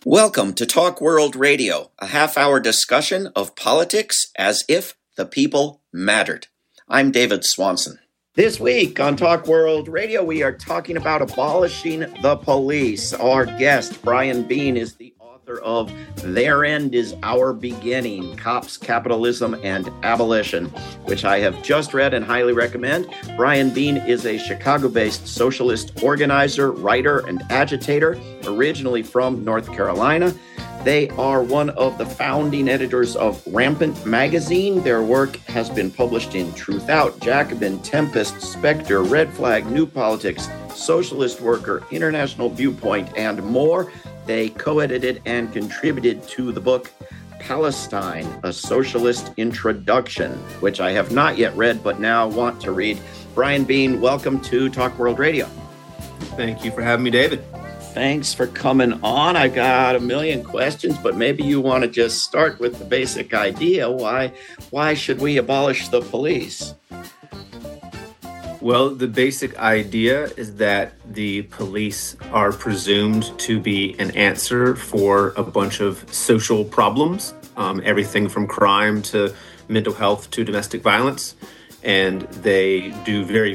Welcome to Talk World Radio, a half-hour discussion of politics as if the people mattered. I'm David Swanson. This week on Talk World Radio, we are talking about abolishing the police. Our guest, Brian Bean, is the author of Their End is Our Beginning, Cops, Capitalism, and Abolition, which I have just read and highly recommend. Brian Bean is a Chicago-based socialist organizer, writer, and agitator, originally from North Carolina. They are one of the founding editors of Rampant Magazine. Their work has been published in Truth Out, Jacobin, Tempest, Spectre, Red Flag, New Politics, Socialist Worker, International Viewpoint, and more. They co-edited and contributed to the book Palestine, A Socialist Introduction, which I have not yet read, but now want to read. Brian Bean, welcome to Talk World Radio. Thank you for having me, David. Thanks for coming on. I got a million questions, but maybe you want to just start with the basic idea. Why should we abolish the police? Well, the basic idea is that the police are presumed to be an answer for a bunch of social problems, everything from crime to mental health to domestic violence. And they do very